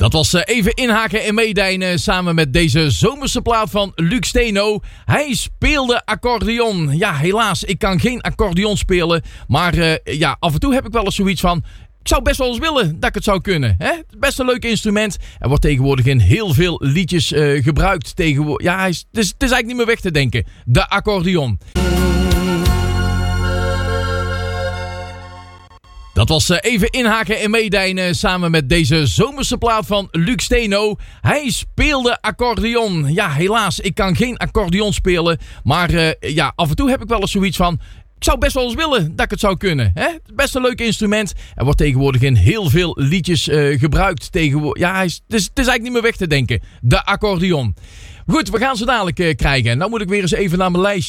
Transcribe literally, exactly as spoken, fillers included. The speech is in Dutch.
Dat was uh, even inhaken en meedijnen samen met deze zomerse plaat van Luc Steno. Hij speelde accordeon. Ja, helaas, ik kan geen accordeon spelen. Maar uh, ja, af en toe heb ik wel eens zoiets van... Ik zou best wel eens willen dat ik het zou kunnen. Hè? Best een leuk instrument. Er wordt tegenwoordig in heel veel liedjes uh, gebruikt. Tegenwoordig. Ja, hij is, het, is, het is eigenlijk niet meer weg te denken. De accordeon. Dat was uh, even inhaken en meedijnen samen met deze zomerse plaat van Luc Steno. Hij speelde accordeon. Ja, helaas, ik kan geen accordeon spelen. Maar uh, ja, af en toe heb ik wel eens zoiets van... Ik zou best wel eens willen dat ik het zou kunnen. Hè? Best een leuk instrument. Er wordt tegenwoordig in heel veel liedjes uh, gebruikt. Tegenwoordig. Ja, hij is, het, is, het is eigenlijk niet meer weg te denken. De accordeon. Goed, we gaan ze dadelijk uh, krijgen. Nou moet ik weer eens even naar mijn lijstje.